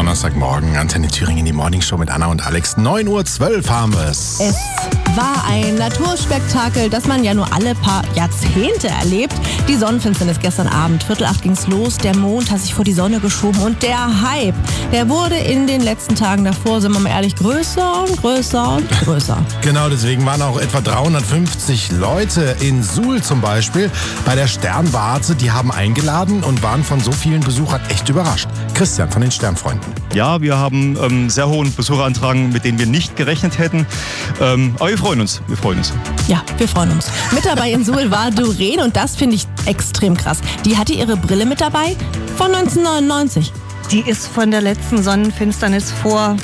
Donnerstagmorgen, Antenne Thüringen, die Morningshow mit Anna und Alex. 9:12 Uhr haben wir es. Es war ein Naturspektakel, das man ja nur alle paar Jahrzehnte erlebt. Die Sonnenfinsternis gestern Abend, 7:45 ging's los. Der Mond hat sich vor die Sonne geschoben und der Hype, der wurde in den letzten Tagen davor, sind wir mal ehrlich, größer und größer und größer. Genau, deswegen waren auch etwa 350 Leute in Suhl zum Beispiel bei der Sternwarte. Die haben eingeladen und waren von so vielen Besuchern echt überrascht. Christian von den Sternfreunden. Ja, wir haben sehr hohen Besucherantrag, mit denen wir nicht gerechnet hätten. Aber wir freuen uns. Ja, wir freuen uns. Mit dabei in Suhl war Doreen und das finde ich extrem krass. Die hatte ihre Brille mit dabei von 1999. Die ist von der letzten Sonnenfinsternis vor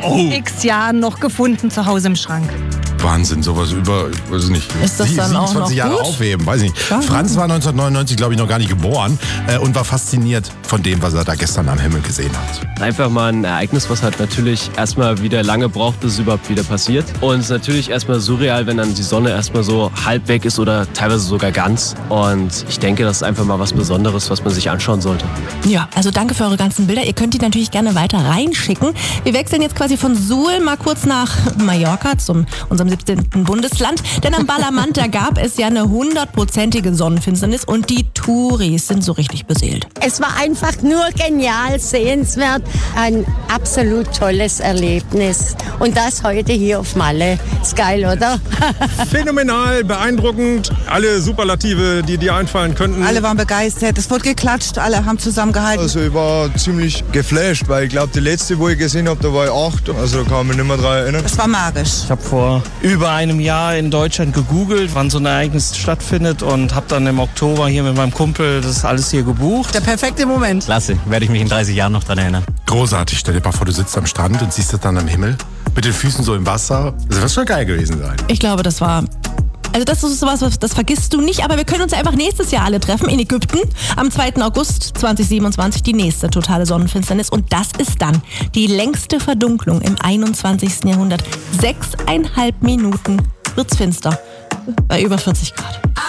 x Jahren noch gefunden zu Hause im Schrank. Wahnsinn, sowas über, weiß ich nicht, Ist das dann auch 27 noch Jahre gut? aufheben, weiß ich nicht. Ja. Franz war 1999, glaube ich, noch gar nicht geboren und war fasziniert von dem, was er da gestern am Himmel gesehen hat. Einfach mal ein Ereignis, was halt natürlich erstmal wieder lange braucht, bis es überhaupt wieder passiert. Und es ist natürlich erstmal surreal, wenn dann die Sonne erstmal so halb weg ist oder teilweise sogar ganz. Und ich denke, das ist einfach mal was Besonderes, was man sich anschauen sollte. Ja, also danke für eure ganzen Bilder. Ihr könnt die natürlich gerne weiter reinschicken. Wir wechseln jetzt quasi von Suhl mal kurz nach Mallorca, zu unserem 17. Bundesland. Denn am Ballermann, da gab es ja eine 100%ige Sonnenfinsternis und die Touris sind so richtig beseelt. Es war einfach nur genial, sehenswert, ein absolut tolles Erlebnis. Und das heute hier auf Malle. Ist geil, oder? Phänomenal, beeindruckend, alle Superlative, die dir einfallen könnten. Alle waren begeistert, es wurde geklatscht, alle haben zusammengehalten. Also ich war ziemlich geflasht, weil ich glaube, die letzte, wo ich gesehen habe, da war ich 8. Also da kann ich mich nicht mehr dran erinnern. Es war magisch. Ich habe vor über einem Jahr in Deutschland gegoogelt, wann so ein Ereignis stattfindet und habe dann im Oktober hier mit meinem Kumpel das alles hier gebucht. Der perfekte Moment. Klasse, werde ich mich in 30 Jahren noch dran erinnern. Großartig, stell dir mal vor, du sitzt am Strand und siehst das dann am Himmel mit den Füßen so im Wasser. Das wird schon geil gewesen sein. Ich glaube, das war... Also das ist sowas, das vergisst du nicht, aber wir können uns einfach nächstes Jahr alle treffen in Ägypten. Am 2. August 2027 die nächste totale Sonnenfinsternis. Und das ist dann die längste Verdunklung im 21. Jahrhundert. 6,5 Minuten wird's finster. Bei über 40 Grad.